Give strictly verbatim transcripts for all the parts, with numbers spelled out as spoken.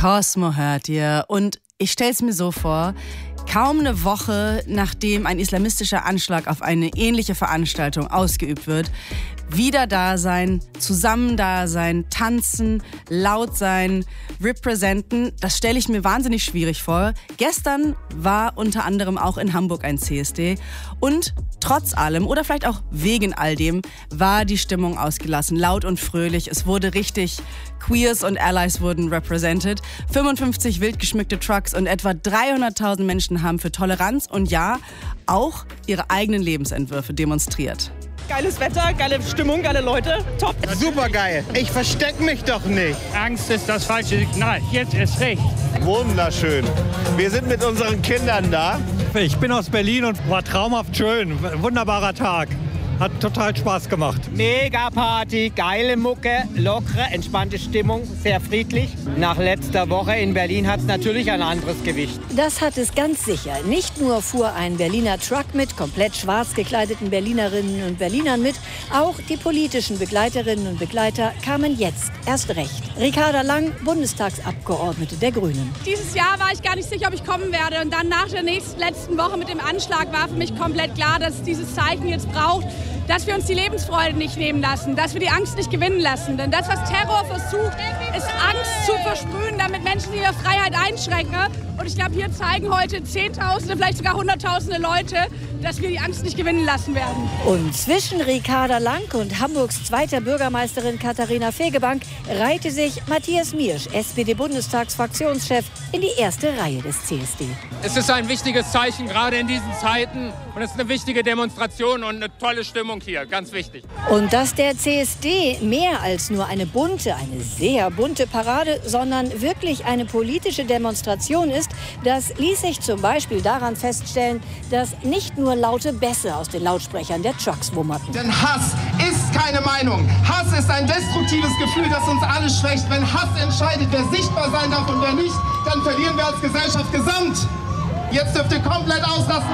Cosmo hört ihr. Und ich stell's mir so vor, kaum eine Woche nachdem ein islamistischer Anschlag auf eine ähnliche Veranstaltung ausgeübt wird, wieder da sein, zusammen da sein, tanzen, laut sein, representen, das stelle ich mir wahnsinnig schwierig vor. Gestern war unter anderem auch in Hamburg ein C S D und trotz allem oder vielleicht auch wegen all dem war die Stimmung ausgelassen, laut und fröhlich. Es wurde richtig, Queers und Allies wurden represented. fünfundfünfzig wild geschmückte Trucks und etwa dreihunderttausend Menschen haben für Toleranz und ja, auch ihre eigenen Lebensentwürfe demonstriert. Geiles Wetter, geile Stimmung, geile Leute, top. Super geil. Ich verstecke mich doch nicht. Angst ist das falsche Signal. Jetzt ist recht. Wunderschön. Wir sind mit unseren Kindern da. Ich bin aus Berlin und war traumhaft schön. Wunderbarer Tag. Hat total Spaß gemacht. Mega Party, geile Mucke, lockere, entspannte Stimmung, sehr friedlich. Nach letzter Woche in Berlin hat es natürlich ein anderes Gewicht. Das hat es ganz sicher. Nicht nur fuhr ein Berliner Truck mit komplett schwarz gekleideten Berlinerinnen und Berlinern mit, auch die politischen Begleiterinnen und Begleiter kamen jetzt erst recht. Ricarda Lang, Bundestagsabgeordnete der Grünen. Dieses Jahr war ich gar nicht sicher, ob ich kommen werde. Und dann nach der nächsten, letzten Woche mit dem Anschlag war für mich komplett klar, dass es dieses Zeichen jetzt braucht, dass wir uns die Lebensfreude nicht nehmen lassen, dass wir die Angst nicht gewinnen lassen. Denn das, was Terror versucht, ist Angst zu versprühen, damit Menschen ihre Freiheit einschränken. Und ich glaube, hier zeigen heute Zehntausende, vielleicht sogar Hunderttausende Leute, dass wir die Angst nicht gewinnen lassen werden. Und zwischen Ricarda Lang und Hamburgs zweiter Bürgermeisterin Katharina Fegebank reihte sich Matthias Miersch, S P D-Bundestagsfraktionschef, in die erste Reihe des C S D. Es ist ein wichtiges Zeichen, gerade in diesen Zeiten. Und es ist eine wichtige Demonstration und eine tolle Stimmung hier, ganz wichtig. Und dass der C S D mehr als nur eine bunte, eine sehr bunte Parade, sondern wirklich eine politische Demonstration ist, das ließ sich zum Beispiel daran feststellen, dass nicht nur laute Bässe aus den Lautsprechern der Trucks wummerten. Denn Hass ist keine Meinung. Hass ist ein destruktives Gefühl, das uns alle schwächt. Wenn Hass entscheidet, wer sichtbar sein darf und wer nicht, dann verlieren wir als Gesellschaft gesamt. Jetzt dürft ihr komplett auslassen.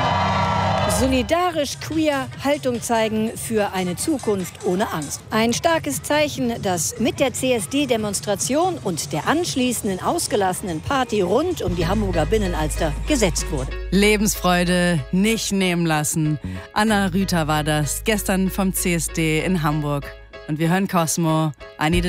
Solidarisch queer Haltung zeigen für eine Zukunft ohne Angst. Ein starkes Zeichen, das mit der C S D-Demonstration und der anschließenden ausgelassenen Party rund um die Hamburger Binnenalster gesetzt wurde. Lebensfreude nicht nehmen lassen. Anna Rüther war das, gestern vom C S D in Hamburg. Und wir hören Cosmo, I Need a